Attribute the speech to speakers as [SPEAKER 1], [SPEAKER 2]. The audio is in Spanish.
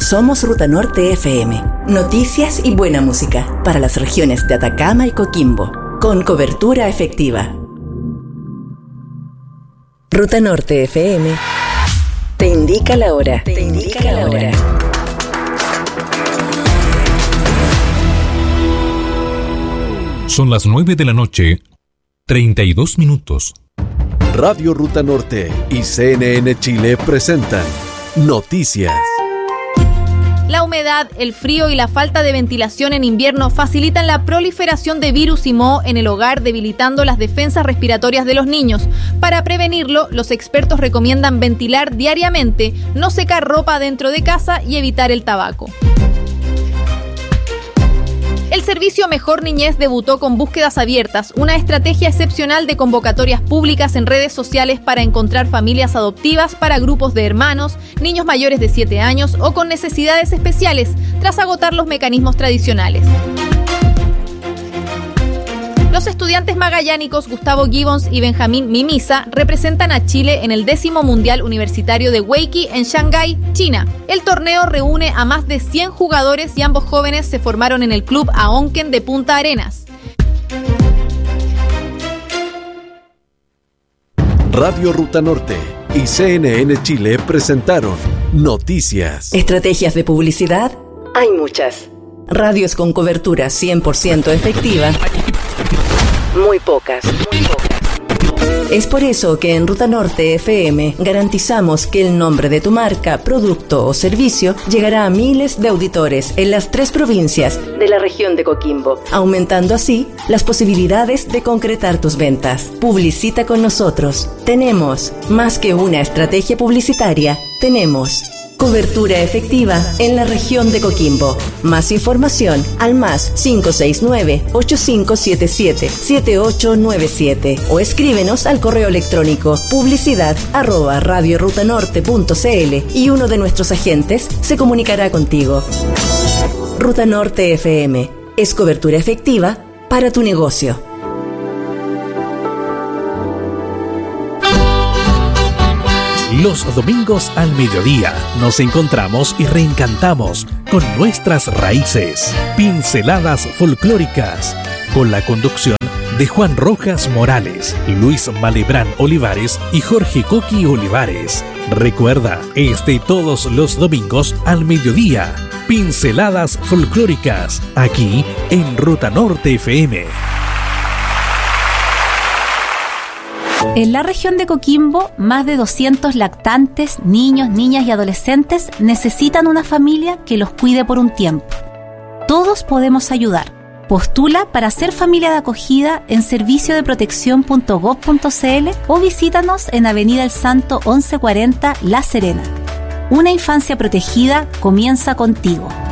[SPEAKER 1] Somos Ruta Norte FM. Noticias y buena música para las regiones de Atacama y Coquimbo, con cobertura efectiva. Ruta Norte FM te indica la hora.
[SPEAKER 2] Son las 9 de la noche, 32 minutos.
[SPEAKER 3] Radio Ruta Norte y CNN Chile presentan Noticias.
[SPEAKER 4] La humedad, el frío y la falta de ventilación en invierno facilitan la proliferación de virus y moho en el hogar, debilitando las defensas respiratorias de los niños. Para prevenirlo, los expertos recomiendan ventilar diariamente, no secar ropa dentro de casa y evitar el tabaco. El servicio Mejor Niñez debutó con búsquedas abiertas, una estrategia excepcional de convocatorias públicas en redes sociales para encontrar familias adoptivas para grupos de hermanos, niños mayores de 7 años o con necesidades especiales, tras agotar los mecanismos tradicionales. Los estudiantes magallánicos Gustavo Gibbons y Benjamín Mimisa representan a Chile en el 10º Mundial Universitario de Weiqi en Shanghái, China. El torneo reúne a más de 100 jugadores y ambos jóvenes se formaron en el Club Aonken de Punta Arenas.
[SPEAKER 3] Radio Ruta Norte y CNN Chile presentaron Noticias.
[SPEAKER 1] ¿Estrategias de publicidad? Hay muchas. Radios con cobertura 100% efectiva. Muy pocas. Es por eso que en Ruta Norte FM garantizamos que el nombre de tu marca, producto o servicio llegará a miles de auditores en las 3 provincias de la región de Coquimbo, aumentando así las posibilidades de concretar tus ventas. Publicita con nosotros. Tenemos más que una estrategia publicitaria, tenemos cobertura efectiva en la región de Coquimbo. Más información al más 569-8577-7897 o escríbenos al correo electrónico publicidad@radiorutanorte.cl y uno de nuestros agentes se comunicará contigo. Ruta Norte FM es cobertura efectiva para tu negocio.
[SPEAKER 5] Los domingos al mediodía nos encontramos y reencantamos con nuestras raíces. Pinceladas folclóricas, con la conducción de Juan Rojas Morales, Luis Malebrán Olivares y Jorge Coqui Olivares. Recuerda, todos los domingos al mediodía. Pinceladas folclóricas, aquí en Ruta Norte FM.
[SPEAKER 6] En la región de Coquimbo, más de 200 lactantes, niños, niñas y adolescentes necesitan una familia que los cuide por un tiempo. Todos podemos ayudar. Postula para ser familia de acogida en serviciodeprotección.gov.cl o visítanos en Avenida El Santo 1140 La Serena. Una infancia protegida comienza contigo.